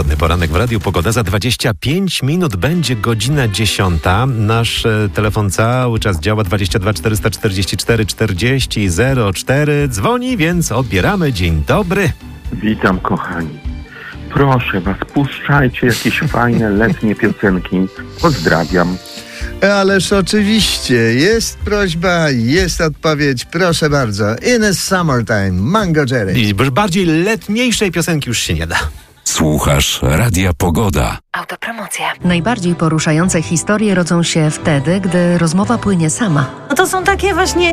pogodny poranek w Radiu Pogoda. Za 25 minut będzie godzina 10. Nasz telefon cały czas działa 22 444 40 04. Dzwoni, więc odbieramy. Dzień dobry. Witam, kochani. Proszę was, puszczajcie jakieś fajne letnie piosenki. Pozdrawiam. Ależ oczywiście, jest prośba, jest odpowiedź, proszę bardzo. In a Summertime, Mango Jerry. I bardziej letniejszej piosenki już się nie da. Słuchasz Radia Pogoda. Autopromocja. Najbardziej poruszające historie rodzą się wtedy, gdy rozmowa płynie sama. No to są takie właśnie